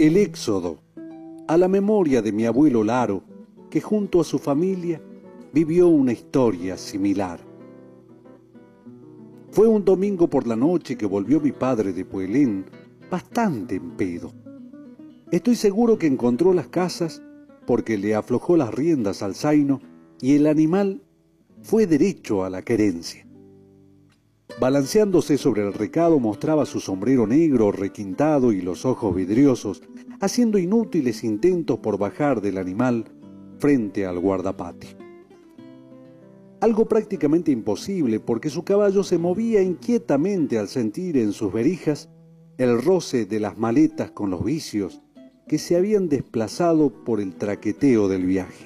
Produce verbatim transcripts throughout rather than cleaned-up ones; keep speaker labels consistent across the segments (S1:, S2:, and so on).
S1: El éxodo, a la memoria de mi abuelo Laro, que junto a su familia vivió una historia similar. Fue un domingo por la noche que volvió mi padre de Puelén, bastante en pedo. Estoy seguro que encontró las casas porque le aflojó las riendas al zaino y el animal fue derecho a la querencia. Balanceándose sobre el recado mostraba su sombrero negro requintado y los ojos vidriosos, haciendo inútiles intentos por bajar del animal frente al guardapatio. Algo prácticamente imposible porque su caballo se movía inquietamente al sentir en sus verijas el roce de las maletas con los vicios que se habían desplazado por el traqueteo del viaje.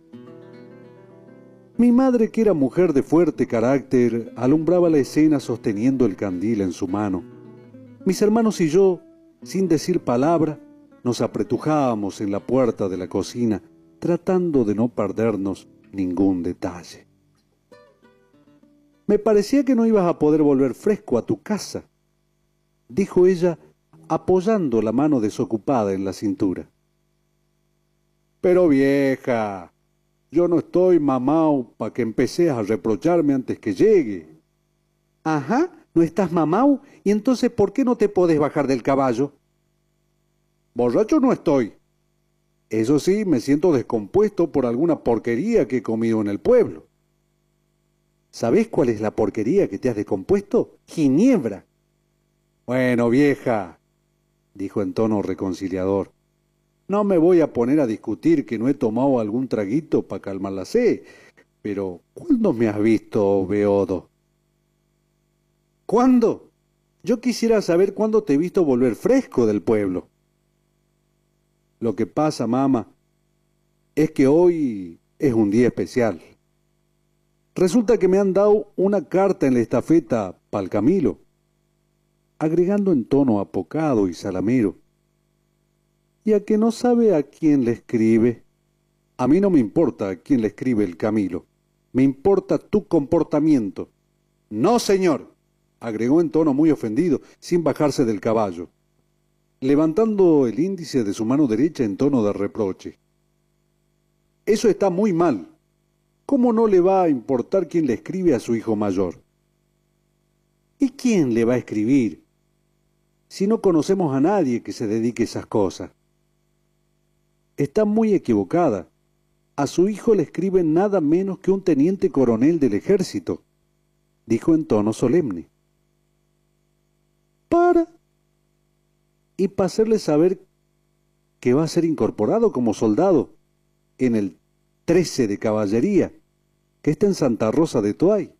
S1: Mi madre, que era mujer de fuerte carácter, alumbraba la escena sosteniendo el candil en su mano. Mis hermanos y yo, sin decir palabra, nos apretujábamos en la puerta de la cocina, tratando de no perdernos ningún detalle. «Me parecía que no ibas a poder volver fresco a tu casa», dijo ella, apoyando la mano desocupada en la cintura. «Pero vieja, yo no estoy mamau pa' que empeces a reprocharme antes que llegue». «Ajá, ¿no estás mamau? ¿Y entonces por qué no te podés bajar del caballo?» «Borracho no estoy. Eso sí, me siento descompuesto por alguna porquería que he comido en el pueblo». «¿Sabés cuál es la porquería que te has descompuesto? Ginebra». «Bueno, vieja», dijo en tono reconciliador, «no me voy a poner a discutir que no he tomado algún traguito para calmar la sed, pero ¿cuándo me has visto, beodo?» «¿Cuándo? Yo quisiera saber cuándo te he visto volver fresco del pueblo». «Lo que pasa, mamá, es que hoy es un día especial. Resulta que me han dado una carta en la estafeta pa'l Camilo», agregando en tono apocado y salamero, «y a que no sabe a quién le escribe». «A mí no me importa a quién le escribe el Camilo, me importa tu comportamiento». «No, señor», agregó en tono muy ofendido, sin bajarse del caballo, levantando el índice de su mano derecha en tono de reproche. «Eso está muy mal. ¿Cómo no le va a importar quién le escribe a su hijo mayor?» «¿Y quién le va a escribir si no conocemos a nadie que se dedique a esas cosas?» «Está muy equivocada. A su hijo le escribe nada menos que un teniente coronel del ejército», dijo en tono solemne. «¿Para?» «Y para hacerle saber que va a ser incorporado como soldado en el trece de caballería, que está en Santa Rosa de Toay».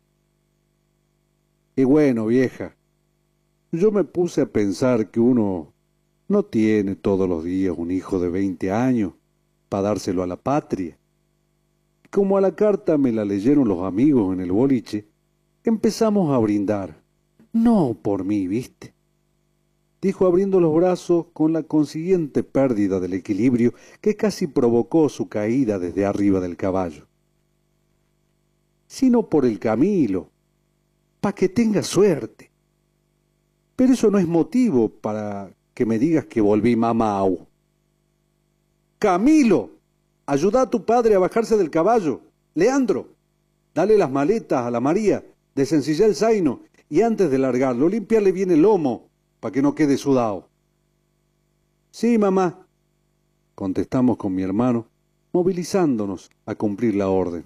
S1: «Y bueno, vieja, yo me puse a pensar que uno no tiene todos los días un hijo de veinte años para dárselo a la patria. Como a la carta me la leyeron los amigos en el boliche, empezamos a brindar. No por mí, ¿viste?», dijo abriendo los brazos con la consiguiente pérdida del equilibrio que casi provocó su caída desde arriba del caballo, «sino por el Camilo, pa' que tenga suerte. Pero eso no es motivo para que me digas que volví mamau». «Camilo, ayuda a tu padre a bajarse del caballo. Leandro, dale las maletas a la María, desencilla el zaino y antes de largarlo, limpiarle bien el lomo para que no quede sudado». «Sí, mamá», contestamos con mi hermano, movilizándonos a cumplir la orden.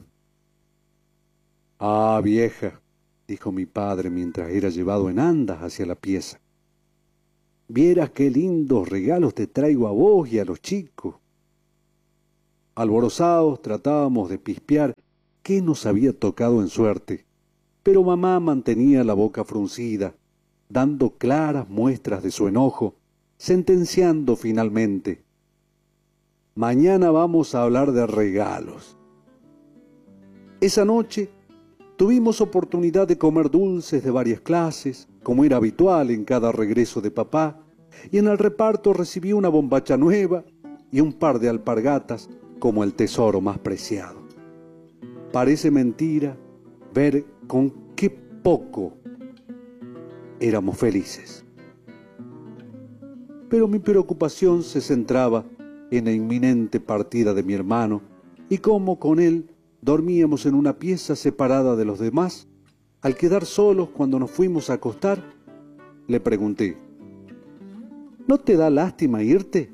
S1: «Ah, vieja», dijo mi padre mientras era llevado en andas hacia la pieza, «vieras qué lindos regalos te traigo a vos y a los chicos». Alborozados tratábamos de pispear qué nos había tocado en suerte, pero mamá mantenía la boca fruncida, dando claras muestras de su enojo, sentenciando finalmente: «Mañana vamos a hablar de regalos». Esa noche tuvimos oportunidad de comer dulces de varias clases, como era habitual en cada regreso de papá, y en el reparto recibí una bombacha nueva y un par de alpargatas como el tesoro más preciado. Parece mentira ver con qué poco éramos felices. pero mi preocupación se centraba en la inminente partida de mi hermano y cómo con él dormíamos en una pieza separada de los demás. Al quedar solos cuando nos fuimos a acostar, le pregunté: ¿no te da lástima irte?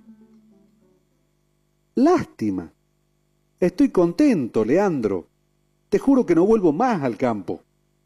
S1: Lástima. Estoy contento, Leandro. Te juro que no vuelvo más al campo.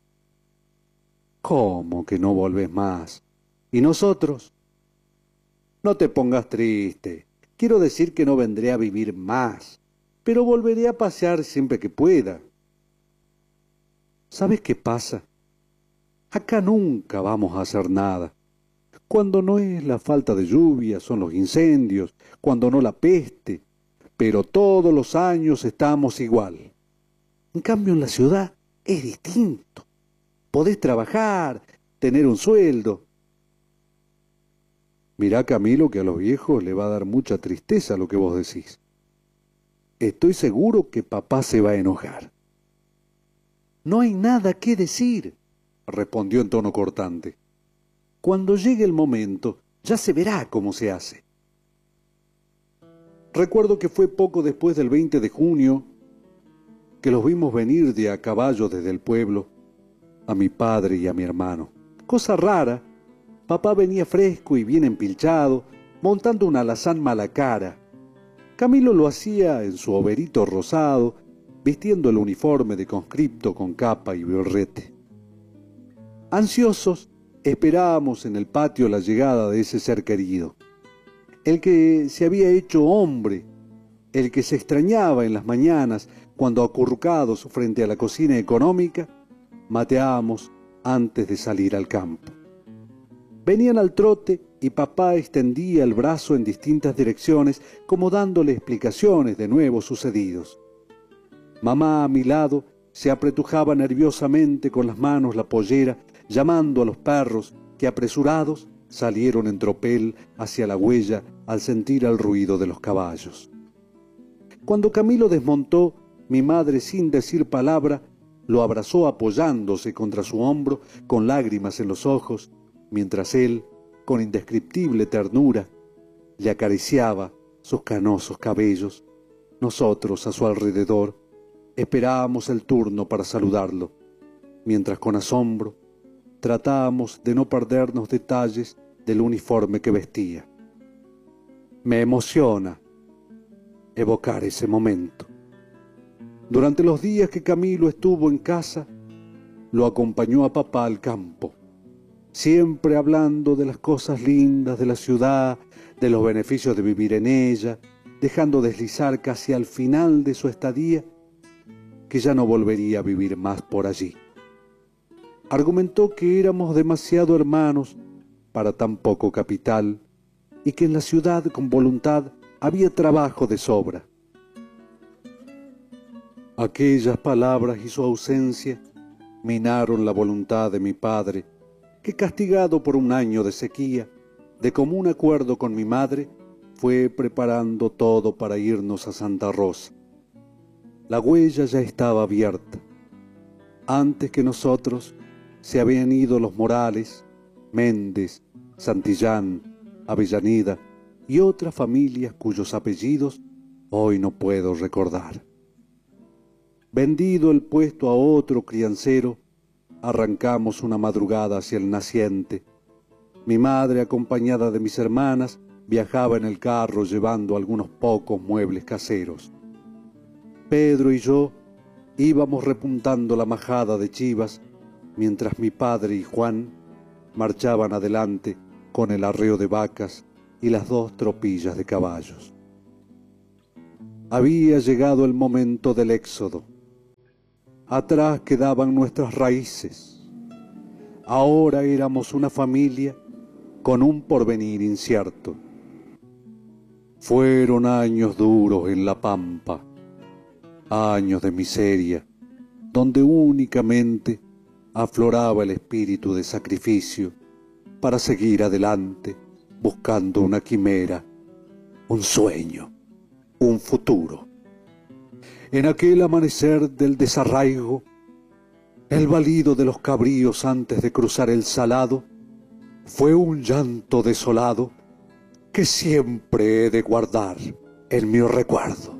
S1: ¿Cómo que no volvés más? ¿Y nosotros? No te pongas triste. Quiero decir que no vendré a vivir más, pero volveré a pasear siempre que pueda. ¿Sabes qué pasa? Acá nunca vamos a hacer nada. Cuando no es la falta de lluvia, son los incendios, cuando no la peste, pero todos los años estamos igual. En cambio, en la ciudad es distinto. Podés trabajar, tener un sueldo. Mirá, Camilo, que a los viejos le va a dar mucha tristeza lo que vos decís. Estoy seguro que papá se va a enojar. No hay nada que decir, respondió en tono cortante. Cuando llegue el momento, ya se verá cómo se hace. Recuerdo que fue poco después del veinte de junio que los vimos venir de a caballo desde el pueblo, a mi padre y a mi hermano. Cosa rara, papá venía fresco y bien empilchado, montando un alazán mala cara. Camilo lo hacía en su overito rosado, vistiendo el uniforme de conscripto con capa y birrete. Ansiosos, esperábamos en el patio la llegada de ese ser querido, el que se había hecho hombre, el que se extrañaba en las mañanas cuando, acurrucados frente a la cocina económica, mateábamos antes de salir al campo. Venían al trote y papá extendía el brazo en distintas direcciones como dándole explicaciones de nuevos sucedidos. Mamá a mi lado se apretujaba nerviosamente con las manos la pollera, llamando a los perros que, apresurados, salieron en tropel hacia la huella al sentir el ruido de los caballos. Cuando Camilo desmontó, mi madre, sin decir palabra, lo abrazó apoyándose contra su hombro con lágrimas en los ojos, mientras él, con indescriptible ternura, le acariciaba sus canosos cabellos. Nosotros, a su alrededor, esperábamos el turno para saludarlo, mientras con asombro tratábamos de no perdernos detalles del uniforme que vestía. Me emociona evocar ese momento. Durante los días que Camilo estuvo en casa, lo acompañó a papá al campo, siempre hablando de las cosas lindas de la ciudad, de los beneficios de vivir en ella, dejando deslizar casi al final de su estadía que ya no volvería a vivir más por allí. Argumentó que éramos demasiado hermanos para tan poco capital y que en la ciudad con voluntad había trabajo de sobra. Aquellas palabras y su ausencia minaron la voluntad de mi padre, que, castigado por un año de sequía, de común acuerdo con mi madre, fue preparando todo para irnos a Santa Rosa. La huella ya estaba abierta. Antes que nosotros se habían ido los Morales, Méndez, Santillán, Avellaneda y otras familias cuyos apellidos hoy no puedo recordar. Vendido el puesto a otro criancero, arrancamos una madrugada hacia el naciente. Mi madre, acompañada de mis hermanas, viajaba en el carro llevando algunos pocos muebles caseros. Pedro y yo íbamos repuntando la majada de chivas, mientras mi padre y Juan marchaban adelante con el arreo de vacas y las dos tropillas de caballos. Había llegado el momento del éxodo. Atrás quedaban nuestras raíces. Ahora éramos una familia con un porvenir incierto. Fueron años duros en la pampa, años de miseria, donde únicamente afloraba el espíritu de sacrificio para seguir adelante buscando una quimera, un sueño, un futuro. En aquel amanecer del desarraigo, el balido de los cabríos antes de cruzar el salado fue un llanto desolado que siempre he de guardar en mi recuerdo.